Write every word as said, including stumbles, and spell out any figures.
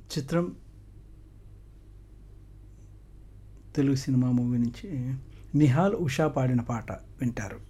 చిత్రం Telugu cinema movie నుంచి నిహాల్ ఉషా పాడిన పాట వింటారు.